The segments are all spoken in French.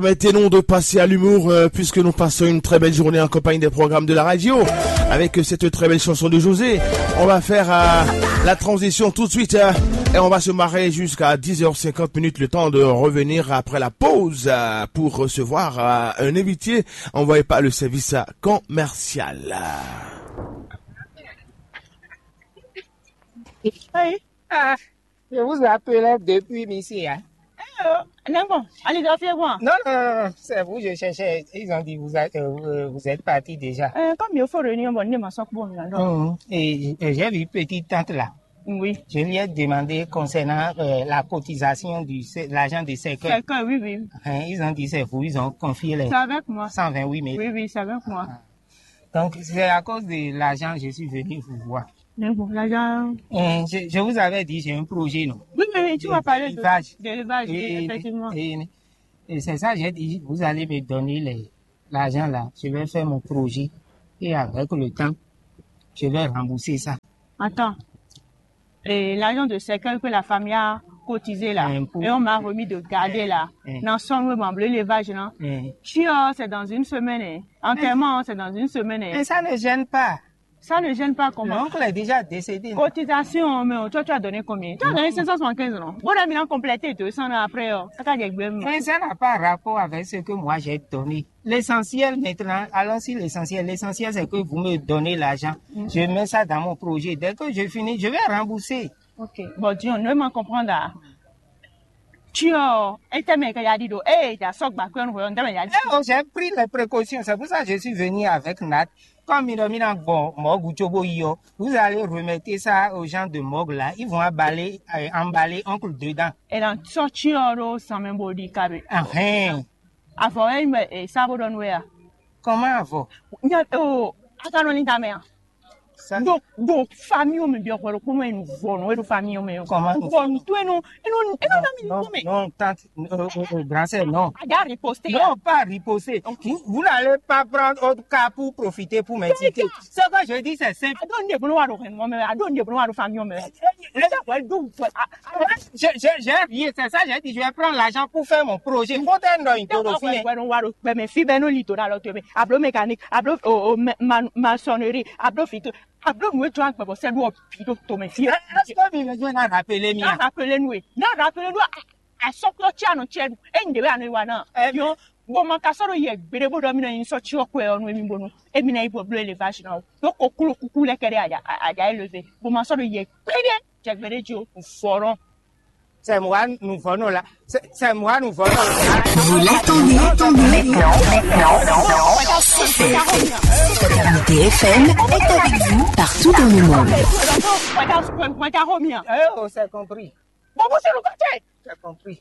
Permettez-nous de passer à l'humour puisque nous passons une très belle journée en compagnie des programmes de la radio avec cette très belle chanson de José. On va faire la transition tout de suite et on va se marrer jusqu'à 10h50 le temps de revenir après la pause pour recevoir un invité envoyé par le service commercial. Oui. Ah, je vous appelais depuis ici. Hein. Non, bon, allez, dormir moi. Non, c'est vous, je cherchais. Ils ont dit vous êtes parti déjà. Comme il faut réunir mon nom, ça bon. Et j'ai vu petite tante là. Oui. Je lui ai demandé concernant la cotisation de l'agent de sécurité. Quelqu'un, oui. Ils ont dit c'est vous, ils ont confié les. C'est avec moi. 128 000. Oui, c'est avec moi. Donc c'est à cause de l'agent que je suis venu vous voir. Bon, l'agent. Je vous avais dit j'ai un projet, non? Oui, tu m'as parlé de l'élevage, effectivement. Et c'est ça, j'ai dit, vous allez me donner l'argent là, je vais faire mon projet et avec le temps, je vais rembourser ça. Attends, et l'argent de sécurité que la famille a cotisé là, et on m'a remis de garder là, dans son l'élevage là, c'est dans une semaine, enterrement c'est dans une semaine. Mais ça ne gêne pas. Ça ne gêne pas comment? L'oncle est déjà décédé. Cotisation, mais toi, tu as donné combien? Tu as donné 575, non? On a mis en complété 200 après. Mais ça n'a pas rapport avec ce que moi j'ai donné. L'essentiel maintenant, allons-y l'essentiel. L'essentiel, c'est que vous me donnez l'argent. Je mets ça dans mon projet. Dès que je finis, je vais rembourser. Ok. Bon, Dieu, ne m'en comprendre là. J'ai pris les précautions. C'est pour ça que je suis venu avec Nat. Comme vous allez remettre ça aux gens de Mog là, ils vont emballer oncle dedans. Et dans sorti sans même body cabe. Avant ça vous donne où? Comment avant? Attends ta mère. Donc famille me bien quoi comment nous voulons famille me comment non tante grand-sœur non non pas riposter vous n'allez pas prendre autre cas pour profiter pour m'insulter ce que je dis c'est simple j'ai rien c'est ça j'ai dit je vais prendre l'argent pour faire mon projet maçonnerie Ablo tu as pas c'est moi pido to me fie. Est-ce que vous besoin de rappeler moi? Rappelez-nous. À son clocher no chelu. Ende we anu wana. Yo bo man ka soro ye gbere bo do mi na yin so chi okwe onu emi bonu. Emi na ibo blue elevation na. Yo kokulu kuku le kere aja élevé. Bo man soro ye gbere je gbere jo foron. C'est moi nous venons là. C'est moi nous venons. Vous l'attendez. TFM est avec vous partout dans le monde. Oh, c'est compris. Bon, c'est le côté. C'est compris.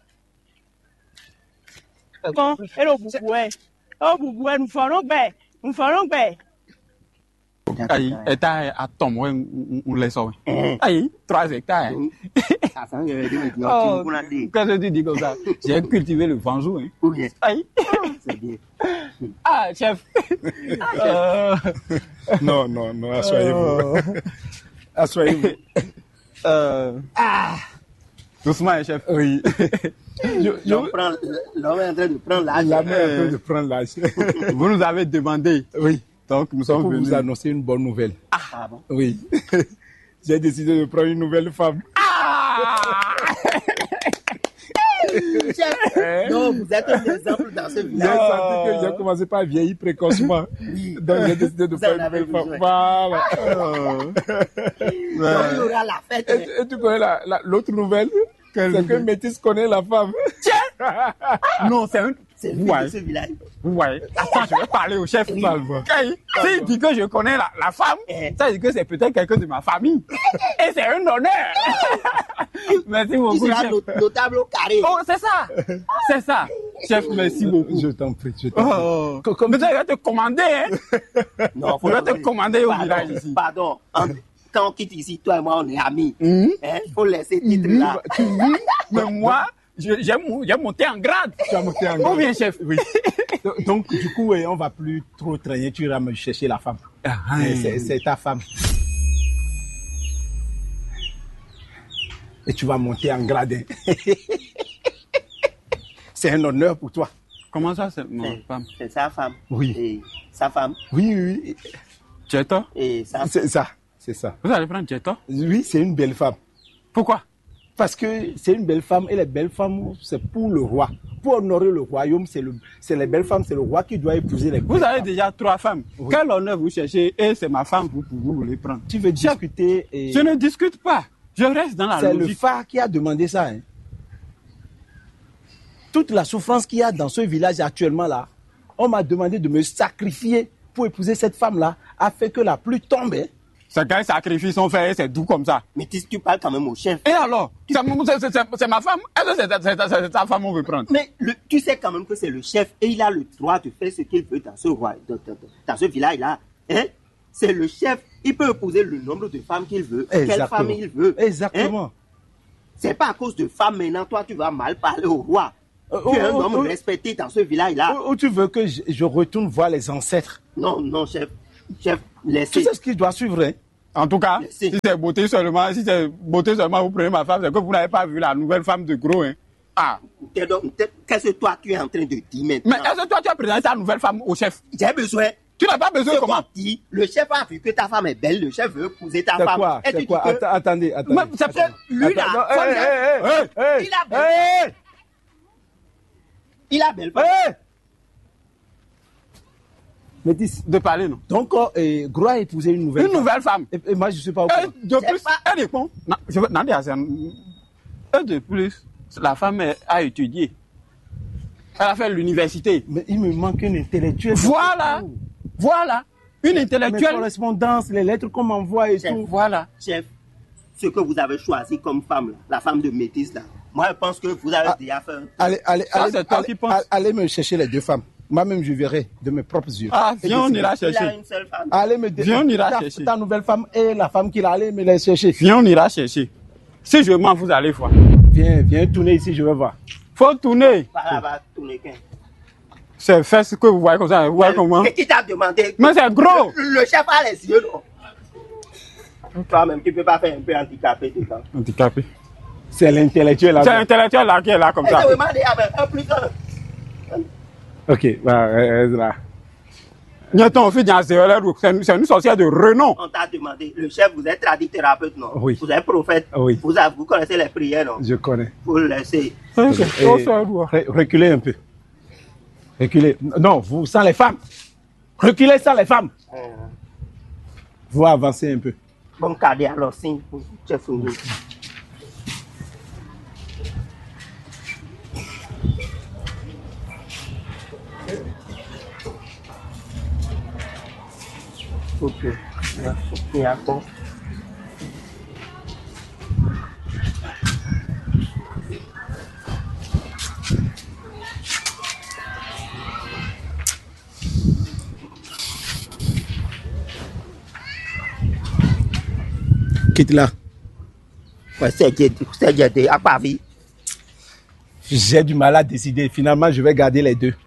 Bon, hello, Bouboué. Oh, Bouboué, nous ferons bien. Aïe, hectare à Tom, on laisse ça. Aïe, 3 hectares. Oh, qu'est-ce que tu dis comme ça? J'ai cultivé le vanjou. Hein. Aïe. C'est bien. Ah, chef. Non, asseyez-vous. Asseyez-vous. Doucement, chef. Oui. L'homme est en train de prendre l'âge. Vous nous avez demandé. Oui. Donc, nous sommes venus vous annoncer une bonne nouvelle. Ah bon? Oui. J'ai décidé de prendre une nouvelle femme. Non, vous êtes un exemple dans ce village. J'ai senti que j'ai commencé par vieillir précocement. Oui. Donc, j'ai décidé de prendre une nouvelle femme. Voilà. Donc, il y aura la fête. Et tu connais l'autre nouvelle? C'est que Métis connaît la femme. Non, c'est une fille de ce village. Ouais. Attends, je vais parler au chef. S'il dit que je connais la femme, ça veut dire que c'est peut-être quelqu'un de ma famille. Et c'est un honneur. Merci beaucoup. Tu seras notable au carré. Oh, c'est ça. Chef, merci beaucoup. Je t'en prie. Mais je vais te commander, hein. Non, je vais te commander au village ici. Pardon. Quand on quitte ici, toi et moi, on est amis. Il faut laisser le titre là. Mais moi, j'ai monté en grade. Tu as monté en grade. Combien, chef? Oui. Donc, du coup, on va plus trop traîner. Tu iras me chercher la femme. C'est ta femme. Et tu vas monter en grade. C'est un honneur pour toi. Comment ça, c'est ma femme? C'est sa femme. Oui. Et sa femme. Oui. Jetta? Et sa C'est ça. Vous allez prendre Jetta? Oui, c'est une belle femme. Pourquoi? Parce que c'est une belle femme et les belles femmes, c'est pour le roi. Pour honorer le royaume, c'est les belles femmes, c'est le roi qui doit épouser les belles Vous avez femmes. déjà 3 femmes. Oui. Quel honneur vous cherchez? Et c'est ma femme, vous voulez prendre. Tu veux discuter et... Je ne discute pas. Je reste dans la logique. C'est le phare qui a demandé ça. Hein. Toute la souffrance qu'il y a dans ce village actuellement là, on m'a demandé de me sacrifier pour épouser cette femme-là, afin que la pluie tombe. Hein. C'est qu'un sacrifice on fait, c'est doux comme ça. Mais tu parles quand même au chef. Et alors? C'est ma femme? Est-ce que c'est ta femme qu'on veut prendre? Mais tu sais quand même que c'est le chef et il a le droit de faire ce qu'il veut dans ce roi, dans ce village-là. Hein? C'est le chef, il peut épouser le nombre de femmes qu'il veut, quelle femme il veut. Exactement. Hein? C'est pas à cause de femmes maintenant, toi tu vas mal parler au roi. Tu es un homme respecté dans ce village-là. Ou tu veux que je retourne voir les ancêtres? Non, chef, laissez. Tu sais ce qu'il doit suivre, hein? En tout cas, si c'est beauté seulement, vous prenez ma femme, c'est que vous n'avez pas vu la nouvelle femme de Gros, hein? Ah. Qu'est-ce que toi tu es en train de dire maintenant? Mais est-ce que toi tu as présenté ta nouvelle femme au chef? J'ai besoin. Tu n'as pas besoin comment? Le chef a vu que ta femme est belle, le chef veut épouser ta femme. C'est quoi? Attendez. Mais c'est peut-être lui là. Il a belle femme. Métis. De parler, non? Donc, Gros a épousé une nouvelle femme. Une nouvelle femme. Et moi, je ne suis pas au courant. De plus, elle est con. De plus, la femme a étudié. Elle a fait l'université. Mais il me manque une intellectuelle. Voilà. Une intellectuelle. Mes correspondances, les lettres qu'on m'envoie et tout. Voilà. Chef, ce que vous avez choisi comme femme, là, la femme de métis, là, moi, je pense que vous avez déjà fait Allez me chercher les 2 femmes. Moi-même, je verrai de mes propres yeux. Ah, viens, on ira chercher. Il a une seule femme. Viens, on ira chercher. Ta nouvelle femme et la femme qu'il a, allez me les chercher. Viens, on ira chercher. Si je mens, vous allez voir. Viens tourner ici, je vais voir. Faut tourner. Pas là-bas, tourner qu'un. C'est fait ce que vous voyez comme ça. Vous voyez comment? Qui t'a demandé? Mais c'est gros. Le chef a les yeux, non? Toi-même, tu peux pas faire un peu handicapé dedans. Handicapé. C'est l'intellectuel là. C'est l'intellectuel là qui est là comme ça. C'est vraiment un plus un. Ok, là. C'est une sorcière de renom. On t'a demandé, le chef, vous êtes tradithérapeute, non? Oui. Vous êtes prophète? Oui. Vous connaissez les prières, non? Je connais. Vous le laissez. Reculez un peu. Reculez. Non, vous sans les femmes. Reculez sans les femmes. Vous avancez un peu. Bon cadet, alors, signe pour chef Fungo. Ok. Il y a quoi? Quitte là. Ouais, c'est à Paris. J'ai du mal à décider. Finalement, je vais garder les 2.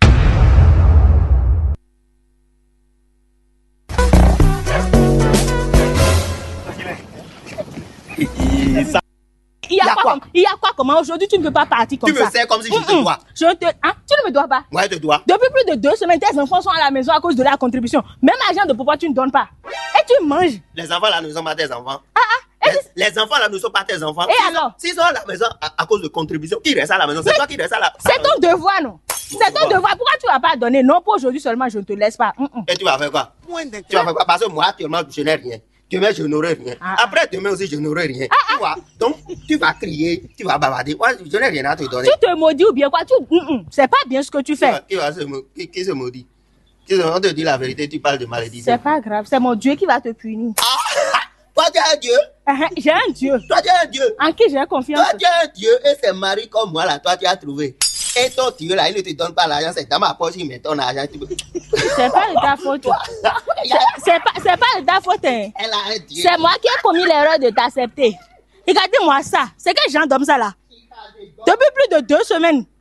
Il y a quoi comment aujourd'hui tu ne peux pas partir comme ça? Tu me sais comme si je te dois. Tu ne me dois pas. Ouais, je te dois. Depuis plus de 2 semaines, tes enfants sont à la maison à cause de la contribution. Même argent de pourquoi tu ne donnes pas. Et tu manges. Les enfants là ne sont pas tes enfants. Les enfants là ne sont pas tes enfants. Et alors? S'ils sont à la maison à cause de contribution, qui reste à la maison? C'est toi qui reste à la maison. C'est ton devoir, non? C'est ton devoir. Pourquoi tu ne vas pas donner? Non, pour aujourd'hui seulement, je ne te laisse pas. Et tu vas faire quoi? Tu vas faire quoi? Parce que moi, actuellement, je n'ai rien. Demain, je n'aurai rien. Après, demain aussi, je n'aurai rien. Tu vois? Donc, tu vas crier, tu vas bavarder. Moi, je n'ai rien à te donner. Tu te maudis ou bien quoi? C'est pas bien ce que tu fais. Qui se maudit? On te dit la vérité, tu parles de malédiction. C'est pas grave, c'est mon Dieu qui va te punir. Toi, tu es un Dieu. J'ai un Dieu. Toi, tu es un Dieu. En qui j'ai confiance. Toi, tu es un Dieu et c'est Marie comme moi, là. Toi, tu as trouvé. Et ton Dieu, là, il ne te donne pas l'argent. C'est dans ma poche, il met ton argent. C'est pas de ta faute. C'est pas de ta faute. Hein. Elle a un Dieu. C'est moi qui ai commis l'erreur de t'accepter. Regardez-moi ça. C'est quel genre d'homme ça, là? Depuis plus de 2 semaines.